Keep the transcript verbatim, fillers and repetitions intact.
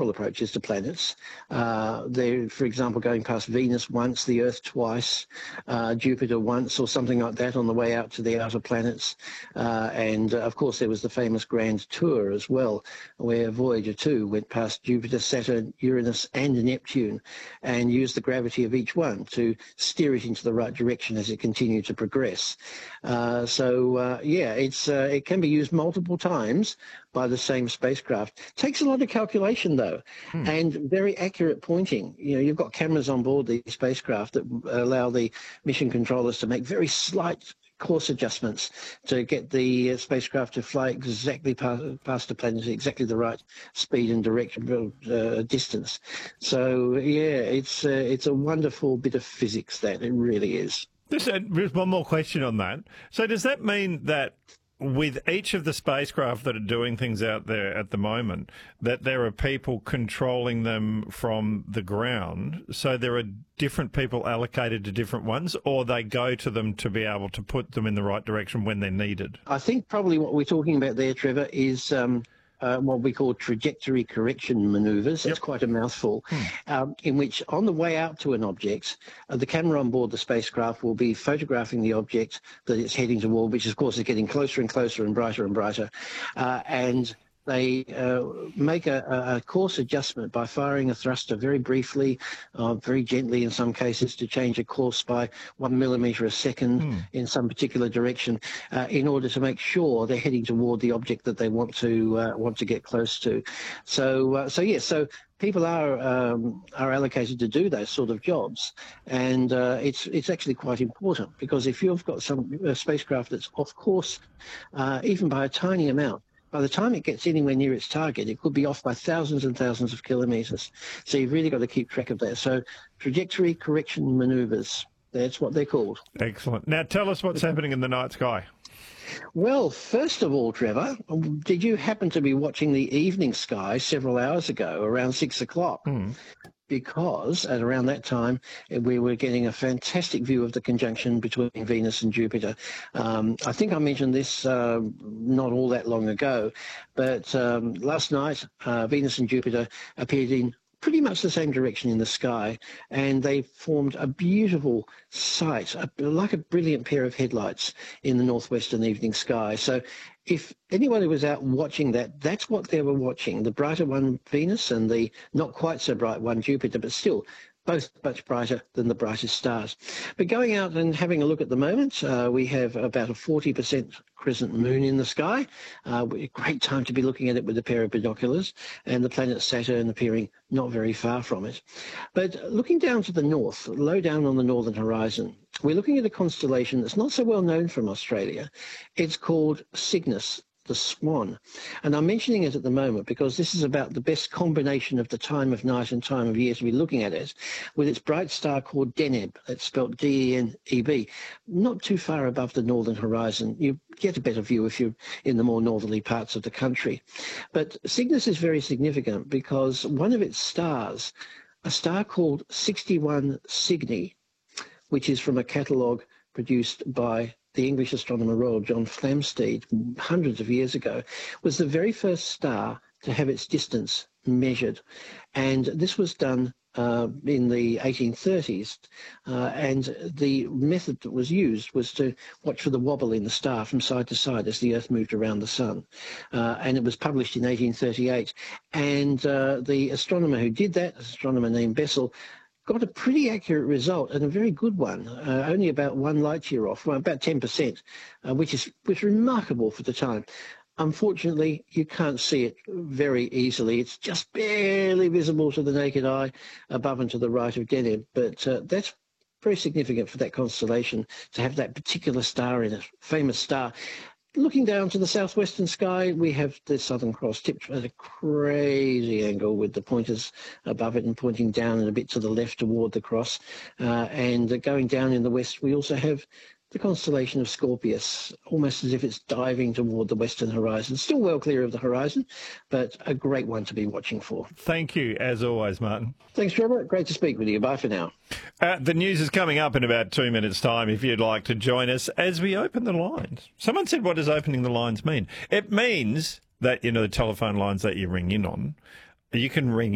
several approaches to planets. Uh, they're, for example, going past Venus once, the Earth twice, uh, Jupiter once, or something like that on the way out to the outer planets. Uh, and, uh, of course, there was the famous Grand Tour as well, where Voyager two went past Jupiter, Saturn, Uranus, and Neptune, and used the gravity of each one to steer it into the right direction as it continued to progress. Uh, so, uh, yeah, it's uh, it can be used multiple times by the same spacecraft. Takes a lot of calculation, though, hmm. and very accurate pointing. You know, you've got cameras on board the spacecraft that allow the mission controllers to make very slight course adjustments to get the uh, spacecraft to fly exactly past, past the planet at exactly the right speed and direction, uh, distance. So, yeah, it's uh, it's a wonderful bit of physics, that it really is. Just uh, one more question on that. So does that mean that with each of the spacecraft that are doing things out there at the moment, that there are people controlling them from the ground, so there are different people allocated to different ones, or they go to them to be able to put them in the right direction when they're needed? I think probably what we're talking about there, Trevor, is um, uh, what we call trajectory correction manoeuvres. That's yep. quite a mouthful, hmm. um, in which on the way out to an object, uh, the camera on board the spacecraft will be photographing the object that it's heading toward, which of course is getting closer and closer and brighter and brighter, uh, and they uh, make a, a course adjustment by firing a thruster very briefly, uh, very gently in some cases, to change a course by one millimetre a second mm. in some particular direction, uh, in order to make sure they're heading toward the object that they want to uh, want to get close to. So, uh, so yes, so people are um, are allocated to do those sort of jobs, and uh, it's it's actually quite important, because if you've got some uh, spacecraft that's off course, uh, even by a tiny amount, by the time it gets anywhere near its target, it could be off by thousands and thousands of kilometres. So you've really got to keep track of that. So trajectory correction manoeuvres, that's what they're called. Excellent. Now tell us what's happening in the night sky. Well, first of all, Trevor, did you happen to be watching the evening sky several hours ago, around six o'clock? Mm. Because at around that time, we were getting a fantastic view of the conjunction between Venus and Jupiter. Um, I think I mentioned this uh, not all that long ago, but um, last night, uh, Venus and Jupiter appeared in pretty much the same direction in the sky, and they formed a beautiful sight, a, like a brilliant pair of headlights in the northwestern evening sky. So if anybody was out watching that, that's what they were watching, the brighter one Venus and the not quite so bright one Jupiter, but still both much brighter than the brightest stars. But going out and having a look at the moment, uh, we have about a forty percent crescent moon in the sky. Uh, a great time to be looking at it with a pair of binoculars, and the planet Saturn appearing not very far from it. But looking down to the north, low down on the northern horizon, we're looking at a constellation that's not so well known from Australia. It's called Cygnus, the Swan. And I'm mentioning it at the moment because this is about the best combination of the time of night and time of year to be looking at it, with its bright star called Deneb. That's spelled D E N E B, not too far above the northern horizon. You get a better view if you're in the more northerly parts of the country. But Cygnus is very significant because one of its stars, a star called sixty-one Cygni, which is from a catalogue produced by the English astronomer Royal John Flamsteed hundreds of years ago, was the very first star to have its distance measured. And this was done uh, in the eighteen thirties. Uh, and the method that was used was to watch for the wobble in the star from side to side as the Earth moved around the sun. Uh, and it was published in eighteen thirty-eight. And uh, the astronomer who did that, an astronomer named Bessel, got a pretty accurate result, and a very good one, uh, only about one light year off, well, about ten percent, uh, which is which is remarkable for the time. Unfortunately, you can't see it very easily. It's just barely visible to the naked eye above and to the right of Deneb, but uh, that's very significant for that constellation to have that particular star in it, famous star. Looking down to the southwestern sky, we have the Southern Cross tipped at a crazy angle with the pointers above it and pointing down and a bit to the left toward the cross. Uh, and going down in the west, we also have the constellation of Scorpius, almost as if it's diving toward the western horizon. Still well clear of the horizon, but a great one to be watching for. Thank you, as always, Martin. Thanks, Trevor. Great to speak with you. Bye for now. Uh, the news is coming up in about two minutes' time if you'd like to join us as we open the lines. Someone said, what does opening the lines mean? It means that, you know, the telephone lines that you ring in on, you can ring